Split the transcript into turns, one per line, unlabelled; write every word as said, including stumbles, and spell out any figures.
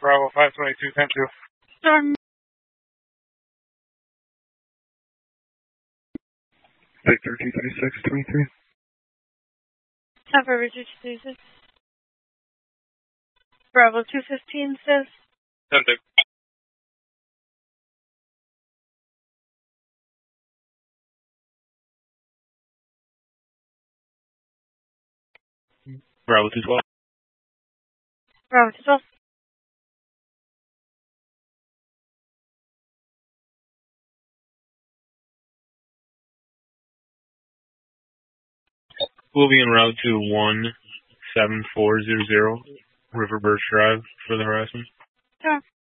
Bravo five twenty-two, ten two.
Storm.
Victor two thirty-six, twenty-three.
Alpha Richard two thirty-six. Bravo two fifteen, says.
ten two.
Bravo two twelve.
Bravo two twelve.
We'll be en route to one seven four zero zero River Birch Drive for the harassment.
Sure.